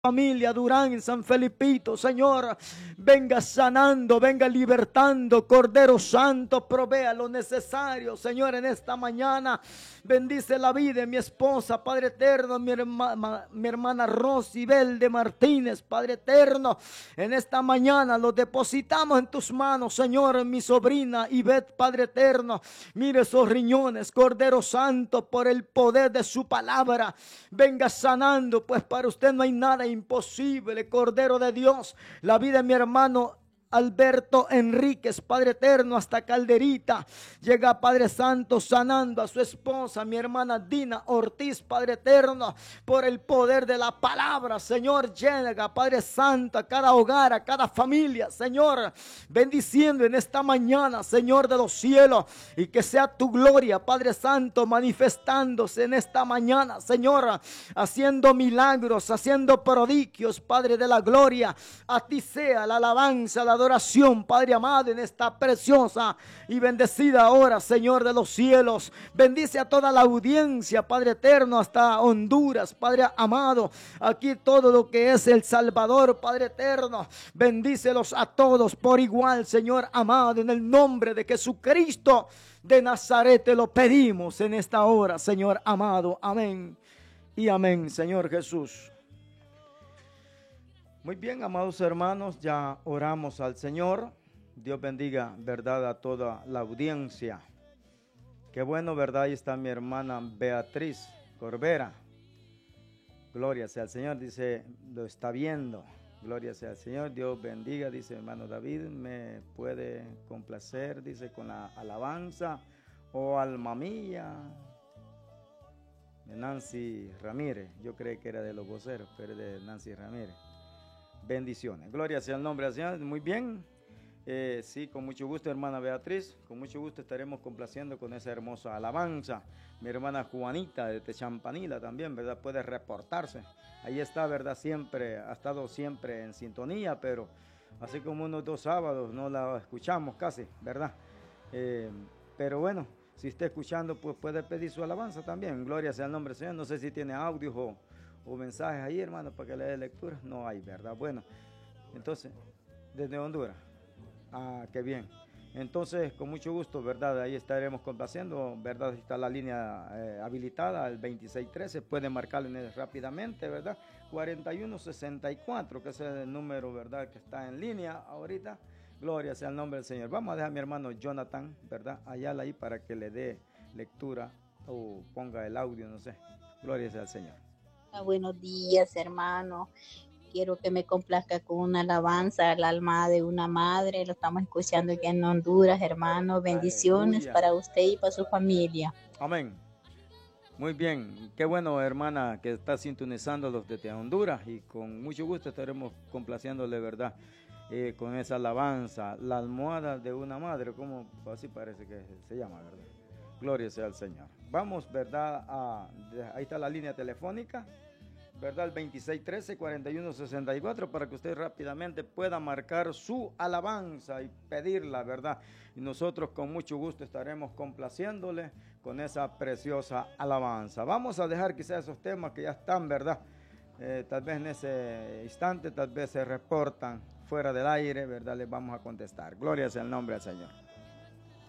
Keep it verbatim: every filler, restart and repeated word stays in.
familia Durán en San Felipito, Señor, venga sanando, venga libertando, Cordero Santo, provea lo necesario, Señor, en esta mañana. Bendice la vida de mi esposa, Padre eterno, mi, herma, mi hermana Rosy Belde Martínez, Padre eterno, en esta mañana lo depositamos en tus manos, Señor, mi sobrina Ivette, Padre eterno, mire esos riñones, Cordero Santo, por el poder de su palabra, venga sanando, pues para usted no hay nada imposible, Cordero de Dios. La vida de mi hermano Alberto Enríquez, Padre eterno, hasta Calderita, llega Padre Santo sanando a su esposa, mi hermana Dina Ortiz, Padre eterno, por el poder de la palabra, Señor, llega Padre Santo a cada hogar, a cada familia, Señor, bendiciendo en esta mañana, Señor de los cielos, y que sea tu gloria, Padre Santo, manifestándose en esta mañana, Señor, haciendo milagros, haciendo prodigios, Padre de la gloria. A ti sea la alabanza, la adoración, Padre amado, en esta preciosa y bendecida hora, Señor de los cielos. Bendice a toda la audiencia, Padre eterno, hasta Honduras, Padre amado, aquí todo lo que es El Salvador, Padre eterno, bendícelos a todos por igual, Señor amado, en el nombre de Jesucristo de Nazaret te lo pedimos en esta hora, Señor amado, amén y amén, Señor Jesús. Muy bien, amados hermanos, ya oramos al Señor. Dios bendiga, verdad, a toda la audiencia. Qué bueno, verdad, ahí está mi hermana Beatriz Corbera. Gloria sea al Señor, dice, lo está viendo. Gloria sea al Señor, Dios bendiga, dice hermano David, me puede complacer, dice, con la alabanza o alma mía de Nancy Ramírez. Yo creí que era de los voceros, pero es de Nancy Ramírez. Bendiciones. Gloria sea el nombre del Señor. Muy bien. Eh, sí, con mucho gusto, hermana Beatriz. Con mucho gusto estaremos complaciendo con esa hermosa alabanza. Mi hermana Juanita de Techampanila también, ¿verdad? Puede reportarse. Ahí está, ¿verdad? Siempre, ha estado siempre en sintonía, pero así como unos dos sábados no la escuchamos casi, ¿verdad? Eh, pero bueno, si está escuchando, pues puede pedir su alabanza también. Gloria sea el nombre del Señor. No sé si tiene audio o... o mensajes ahí, hermano, para que le dé lectura. No hay, ¿verdad? Bueno, entonces, desde Honduras. Ah, qué bien. Entonces, con mucho gusto, ¿verdad? Ahí estaremos complaciendo, ¿verdad? Está la línea eh, habilitada, el veintiséis trece, pueden marcarle rápidamente, ¿verdad? cuarenta y uno sesenta y cuatro, que es el número, ¿verdad? Que está en línea ahorita. Gloria sea el nombre del Señor. Vamos a dejar a mi hermano Jonathan, ¿verdad? Allá ahí para que le dé lectura o ponga el audio, no sé. Gloria sea al Señor. Buenos días, hermano. Quiero que me complazca con una alabanza al alma de una madre. Lo estamos escuchando aquí en Honduras, hermano. Bendiciones Aleluya. Para usted y para su familia. Amén. Muy bien. Qué bueno, hermana, que está sintonizándolos desde Honduras. Y con mucho gusto estaremos complaciéndole, ¿verdad? Eh, con esa alabanza. La almohada de una madre, como así parece que se llama, ¿verdad? Gloria sea al Señor. Vamos, ¿verdad? A, ahí está la línea telefónica, ¿verdad? El veintiséis trece, cuarenta y uno sesenta y cuatro, para que usted rápidamente pueda marcar su alabanza y pedirla, ¿verdad? Y nosotros con mucho gusto estaremos complaciéndole con esa preciosa alabanza. Vamos a dejar quizás esos temas que ya están, ¿verdad? Eh, tal vez en ese instante, tal vez se reportan fuera del aire, ¿verdad? Les vamos a contestar. Gloria sea el nombre del Señor.